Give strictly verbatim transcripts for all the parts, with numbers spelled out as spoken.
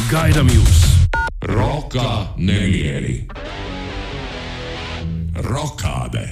gaidām jūs! Roka nemieri. Rokāde.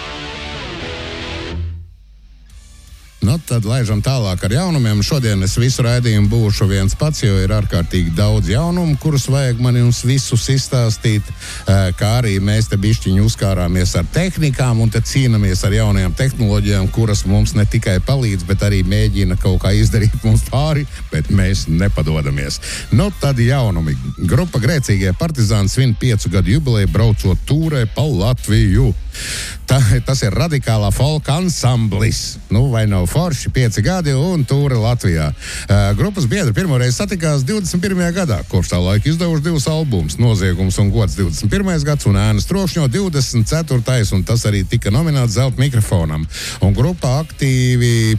Nu, tad laižam tālāk ar jaunumiem. Šodien es visu raidījumu būšu viens pats, jo ir ārkārtīgi daudz jaunumu, kurus vajag man jums visus izstāstīt, kā arī mēs te bišķiņu uzkārāmies ar tehnikām un te cīnamies ar jaunajām tehnoloģijām, kuras mums ne tikai palīdz, bet arī mēģina kaut kā izdarīt mums pāri, bet mēs nepadodamies. Nu, tad jaunumi. Grupa Grēcīgie partizāni svin piecu gadu jubileju, braucot tūrē pa Latviju. Tā, tas ir radikālā folka ansamblis. Nu, vai nav forši, pieci gadi un tūre Latvijā. Uh, grupas biedri pirmoreiz satikās divdesmit pirmajā gadā, kopš tā laika izdevuši divus albumus, Noziegums un gods divdesmit pirmais gads un Ēnas trokšņo divdesmit ceturtais, un tas arī tika nominēts zelta mikrofonam. Un grupa aktīvi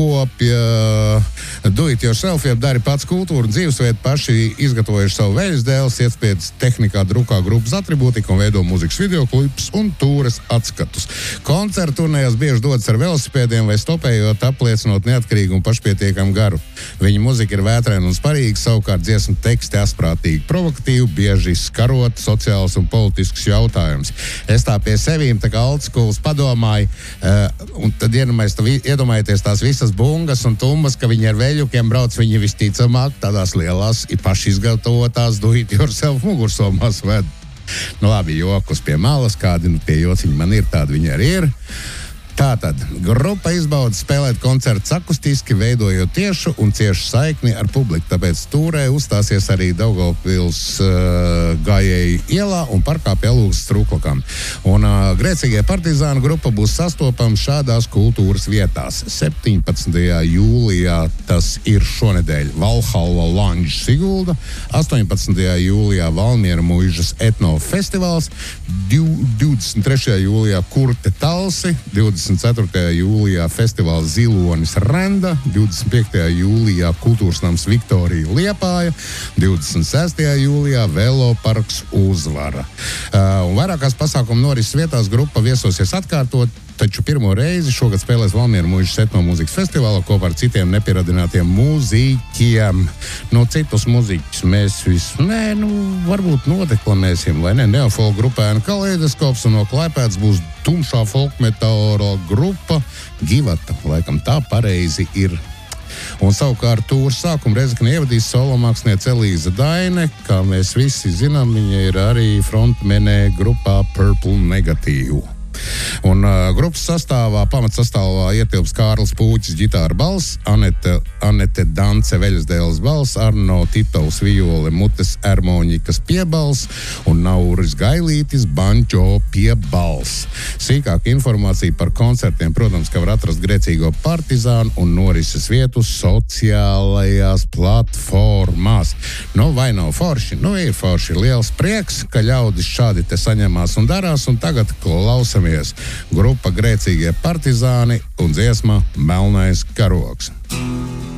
piekopja do it yourself, jeb dari pats kultūru un dzīvesvietu, paši izgatavojuši savu veļas dēles, iespējas tehnikā drukā grupas atribūtika un veido mūzikas videoklipus un tūres atskatus. Koncertu turnējās bieži dodas ar velosipēdiem vai stopējot, apliecinot neatkarīgu un pašpietiekamu garu. Viņa muzika ir vētraina un sparīga, savukārt dziesmu teksti asprātīgi, provokatīvi, bieži skarot sociālus un politiskus jautājumus. Es tā pie sevīm, tā kā oldschools padomāju, uh, un tad iedomājieties tās visas bungas un tumbas, ka viņi ar veļukiem brauc, viņi visticamāk tādās lielās, paši izgatavotās do it yourself mugursomās ved. Nu labi, jokus pie malas, kādi nu tie jociņi man ir, tādi viņi arī ir. Tātad, grupa izbauda spēlēt koncertus akustiski, veidojot tiešu un ciešu saikni ar publiku, tāpēc tūrē uzstāsies arī Daugavpils uh, gājēji ielā un parkā pie Alūksnes trūklakām. Un uh, Grēcīgie partizāni grupa būs sastopama šādās kultūras vietās. septiņpadsmitajā jūlijā tas ir šonedēļ Valhalla Lounge Sigulda, astoņpadsmitajā jūlijā Valmiera muižas etnofestivāls, divdesmit trešajā jūlijā Kurte Talsi, divdesmit ceturtajā jūlijā festivāls Zilonis Renda, divdesmit piektajā jūlijā Kultūras nams Viktorija Liepāja, divdesmit sestajā jūlijā Veloparks Uzvara. Uh, un vairākās pasākumu norises vietās grupa viesosies atkārtot, taču pirmo reizi šogad spēlēs Valmiera muižas etnomūzikas festivālā kopā ar citiem nepieradinātiem mūziķiem. No citus mūziķus mēs visu, nē, nu, varbūt nodeklamēsim, vai ne? Neofolk grupēna Kaleidoskops un no Klaipēdas būs tumšā folkmetāla grupa Givata. Laikam tā pareizi ir. Un savukārt tūras sākumu Rezekne ievadīs solo māksliniece Elīza Daine, kā mēs visi zinām, viņa ir arī frontmenē grupā Purple Negatīvu. Un uh, grupas sastāvā, pamatsastāvā ietilps Kārlis Pūķis, ģitāra balss, Anete, Anete Dance veļasdēles balss, Arno Titovs viole, Mutes Ermoņikas piebalss un Nauris Gailītis banjo piebalss. Sīkāk informācija par koncertiem, protams, ka var atrast Grēcīgo partizānu un norises vietu sociālajās platformās. Nu, vai nav forši? Nu, ir forši. Liels prieks, ka ļaudis šādi te saņemās un darās, un tagad klausamies grupa Grēcīgie partizāni un dziesma Melnais karogs.